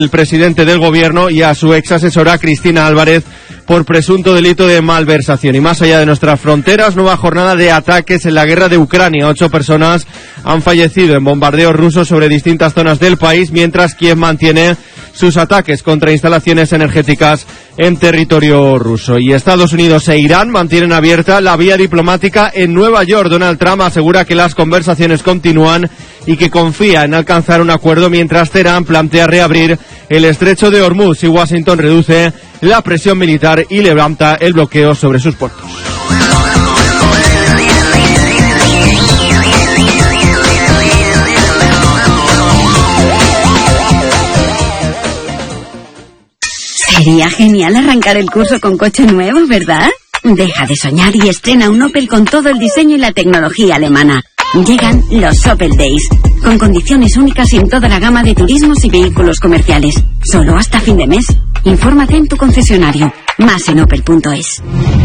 el presidente del gobierno y a su ex asesora Cristina Álvarez por presunto delito de malversación. Y más allá de nuestras fronteras, nueva jornada de ataques en la guerra de Ucrania. 8 personas han fallecido en bombardeos rusos sobre distintas zonas del país, mientras Kiev mantiene sus ataques contra instalaciones energéticas en territorio ruso. Y Estados Unidos e Irán mantienen abierta la vía diplomática en Nueva York. Donald Trump asegura que las conversaciones continúan y que confía en alcanzar un acuerdo, mientras Teherán plantea reabrir el estrecho de Hormuz y Washington reduce la presión militar y levanta el bloqueo sobre sus puertos. Sería genial arrancar el curso con coche nuevo, ¿verdad? Deja de soñar y estrena un Opel con todo el diseño y la tecnología alemana. Llegan los Opel Days, con condiciones únicas en toda la gama de turismos y vehículos comerciales. Solo hasta fin de mes. Infórmate en tu concesionario. Más en opel.es.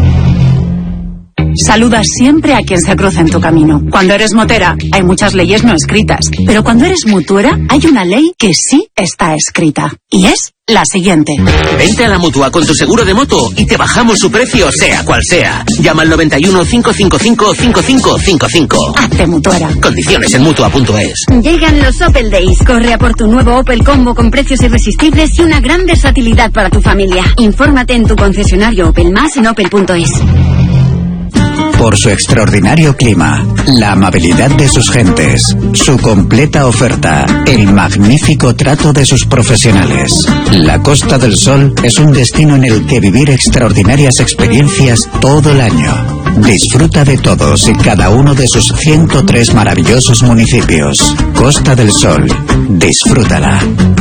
Saluda siempre a quien se cruza en tu camino. Cuando eres motera, hay muchas leyes no escritas. Pero cuando eres mutuera, hay una ley que sí está escrita. Y es la siguiente. Vente a la Mutua con tu seguro de moto y te bajamos su precio, sea cual sea. Llama al 91 555 5555. Hazte mutuera. Condiciones en Mutua.es. Llegan los Opel Days. Corre a por tu nuevo Opel Combo con precios irresistibles y una gran versatilidad para tu familia. Infórmate en tu concesionario Opel, más en opel.es. Por su extraordinario clima, la amabilidad de sus gentes, su completa oferta, el magnífico trato de sus profesionales. La Costa del Sol es un destino en el que vivir extraordinarias experiencias todo el año. Disfruta de todos y cada uno de sus 103 maravillosos municipios. Costa del Sol, disfrútala.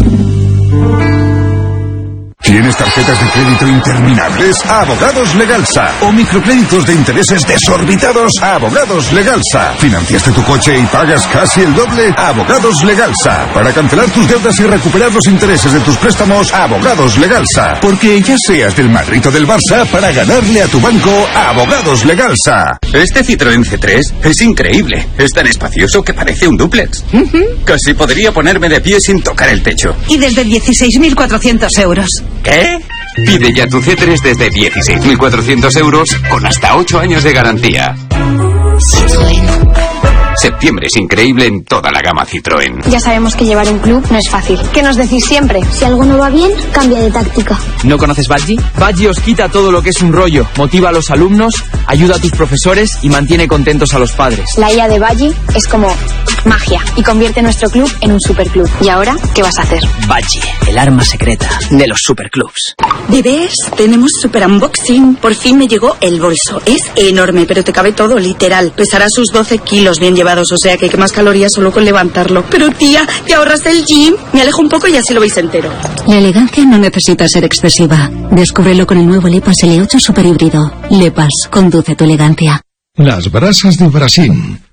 ¿Tienes tarjetas de crédito interminables? Abogados Legalsa. ¿O microcréditos de intereses desorbitados? Abogados Legalsa. ¿Financiaste tu coche y pagas casi el doble? Abogados Legalsa. Para cancelar tus deudas y recuperar los intereses de tus préstamos, Abogados Legalsa. Porque ya seas del Madrid o del Barça, para ganarle a tu banco, Abogados Legalsa. Este Citroën C3 es increíble. Es tan espacioso que parece un dúplex. Casi podría ponerme de pie sin tocar el techo. Y desde 16.400 euros. ¿Qué? Pide ya tu C3 desde 16.400 euros con hasta 8 años de garantía. Citroën. Septiembre es increíble en toda la gama Citroën. Ya sabemos que llevar un club no es fácil. ¿Qué nos decís siempre? Si algo no va bien, cambia de táctica. ¿No conoces Badgie? Badgie os quita todo lo que es un rollo, motiva a los alumnos, ayuda a tus profesores y mantiene contentos a los padres. La IA de Badgie es como magia y convierte nuestro club en un superclub. ¿Y ahora qué vas a hacer? Badgie, el arma secreta de los superclubs. Bebés, tenemos super unboxing. Por fin me llegó el bolso. Es enorme, pero te cabe todo, literal. Pesará sus 12 kilos bien llevados, o sea que hay que más calorías solo con levantarlo. Pero tía, ¿te ahorras el gym? Me alejo un poco y así lo veis entero. La elegancia no necesita ser excesiva. Descúbrelo con el nuevo Lepas L8 Super Híbrido. Lepas, conduce tu elegancia. Las brasas de Brasil.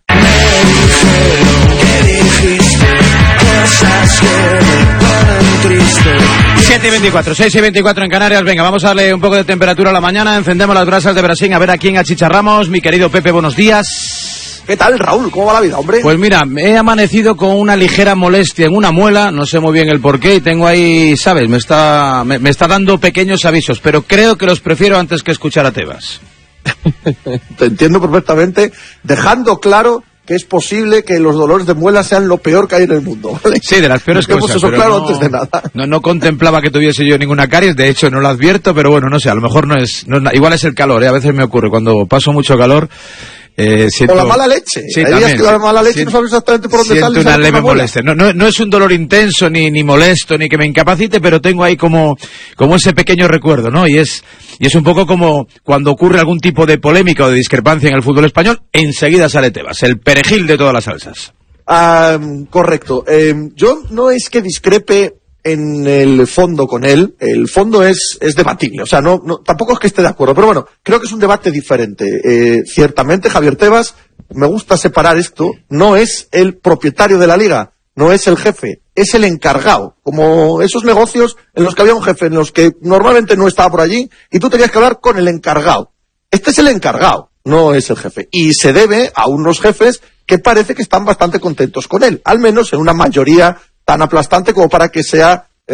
7:24, 6:24 en Canarias. Venga, vamos a darle un poco de temperatura a la mañana. Encendemos las brasas de Brasil, a ver a quién achicharramos. Mi querido Pepe, buenos días. ¿Qué tal, Raúl? ¿Cómo va la vida, hombre? Pues mira, he amanecido con una ligera molestia en una muela, no sé muy bien el porqué, y tengo ahí, ¿sabes? Me está dando pequeños avisos, pero creo que los prefiero antes que escuchar a Tebas. Te entiendo perfectamente, dejando claro que es posible que los dolores de muela sean lo peor que hay en el mundo, ¿vale? Sí, de las peores cosas. Eso claro antes de nada. No contemplaba que tuviese yo ninguna caries, de hecho no lo advierto, pero bueno, no sé, a lo mejor no es igual es el calor, a veces me ocurre, cuando paso mucho calor, siento... O la mala leche. Sí, hay días que la mala leche no sabes exactamente por dónde sale. Siento una leve molestia. No es un dolor intenso, ni molesto, ni que me incapacite, pero tengo ahí como ese pequeño recuerdo, ¿no? Y es un poco como cuando ocurre algún tipo de polémica o de discrepancia en el fútbol español, enseguida sale Tebas, el perejil de todas las salsas. Correcto. Yo no es que discrepe en el fondo con él, el fondo es debatible, o sea, no, tampoco es que esté de acuerdo, pero bueno, creo que es un debate diferente. Ciertamente, Javier Tebas, me gusta separar esto, no es el propietario de la liga, no es el jefe, es el encargado, como esos negocios en los que había un jefe, en los que normalmente no estaba por allí, y tú tenías que hablar con el encargado. Este es el encargado, no es el jefe, y se debe a unos jefes que parece que están bastante contentos con él, al menos en una mayoría tan aplastante como para que sea